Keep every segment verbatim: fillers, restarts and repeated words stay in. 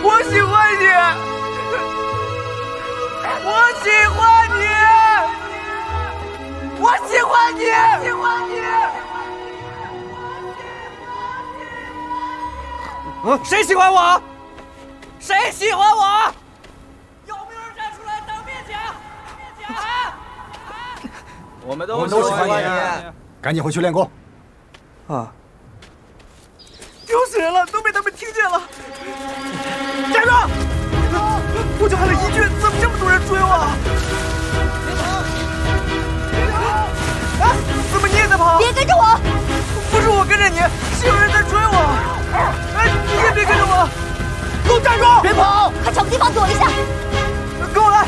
我喜欢你，我喜欢你，我喜欢你，喜欢你。嗯，谁喜欢我？谁喜欢我？有没有人站出来当面讲？面讲啊！ 我们都我们都喜欢你， 赶紧回去练功。 啊！丢死人了，都被他们听见了。站住！我就喊了一句，怎么这么多人追我？别跑！别跑！啊！怎么你也在跑？ 别跟着我！ 不是我跟着你，是有人在追我。哎，你也别跟着我！给我站住！ 别跑！快找个地方躲一下！ 跟我来！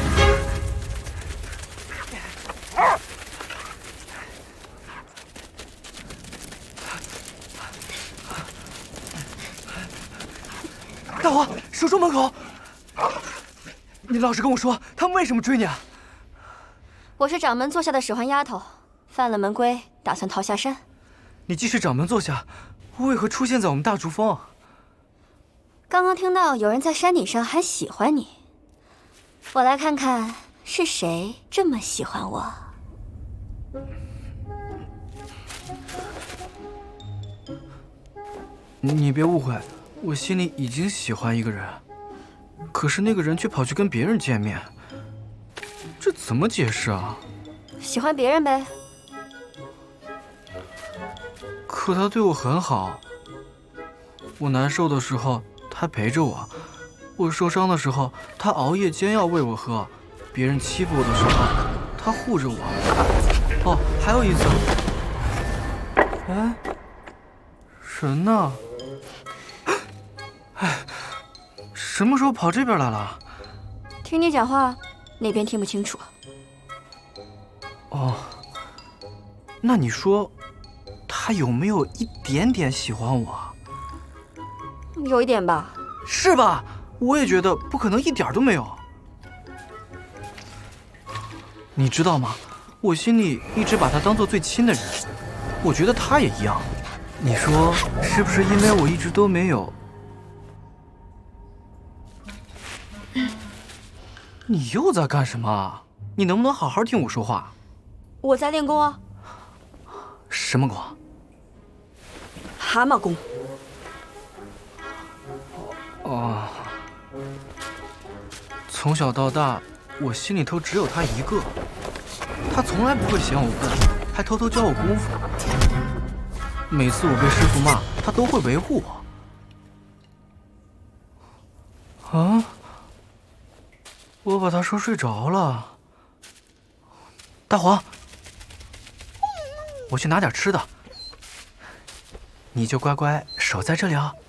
大黄，守住门口！你老实跟我说，他们为什么追你啊？ 我是掌门座下的使唤丫头，犯了门规，打算逃下山。 你既是掌门座下，为何出现在我们大竹峰？ 刚刚听到有人在山顶上喊喜欢你，我来看看是谁这么喜欢我。 你别误会，我心里已经喜欢一个人，可是那个人却跑去跟别人见面，这怎么解释啊？ 喜欢别人呗。 可他对我很好，我难受的时候他陪着我，我受伤的时候他熬夜煎药喂我喝，别人欺负我的时候他护着我。哦，还有一次，哎，人呢？哎，什么时候跑这边来了？ 听你讲话，那边听不清楚。 哦，那你说，他有没有一点点喜欢我？ 有一点吧。 是吧？我也觉得不可能一点都没有。你知道吗？我心里一直把他当做最亲的人，我觉得他也一样。你说是不是因为我一直都没有？你又在干什么？你能不能好好听我说话？ 我在练功啊。 什么功？ 蛤蟆功。 哦，从小到大，我心里头只有他一个，他从来不会嫌我笨，还偷偷教我功夫。每次我被师傅骂，他都会维护我。啊？我把他说睡着了。大黄，我去拿点吃的，你就乖乖守在这里啊。